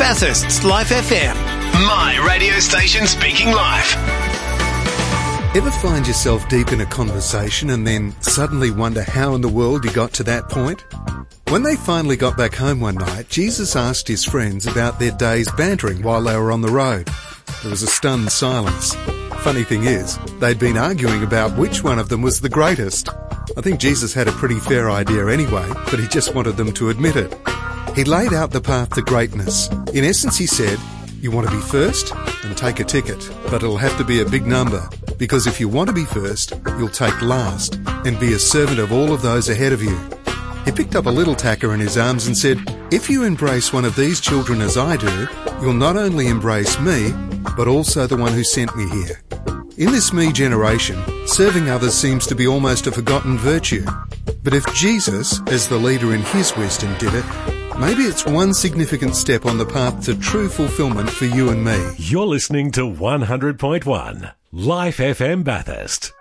Bathurst's Life FM. My radio station speaking life. Ever find yourself deep in a conversation and then suddenly wonder how in the world you got to that point? When they finally got back home one night, Jesus asked his friends about their days bantering while they were on the road. There was a stunned silence. Funny thing is, they'd been arguing about which one of them was the greatest. I think Jesus had a pretty fair idea anyway, but he just wanted them to admit it. He laid out the path to greatness. In essence, he said, you want to be first? And take a ticket, but it'll have to be a big number, because if you want to be first, you'll take last and be a servant of all of those ahead of you. He picked up a little tacker in his arms and said, if you embrace one of these children as I do, you'll not only embrace me, but also the one who sent me here. In this me generation, serving others seems to be almost a forgotten virtue. But if Jesus, as the leader in his wisdom, did it, maybe it's one significant step on the path to true fulfillment for you and me. You're listening to 100.1 Life FM Bathurst.